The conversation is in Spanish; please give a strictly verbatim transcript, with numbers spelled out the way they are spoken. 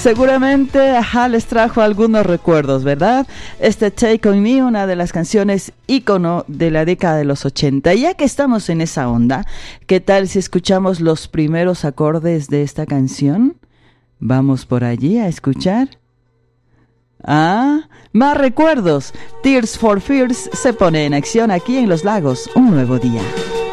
Seguramente ajá, les trajo algunos recuerdos, ¿verdad? Este Take On Me, una de las canciones ícono de la década de los ochenta. Y ya que estamos en esa onda, ¿qué tal si escuchamos los primeros acordes de esta canción? Vamos por allí a escuchar. Ah, más recuerdos. Tears for Fears se pone en acción aquí en Los Lagos, un nuevo día.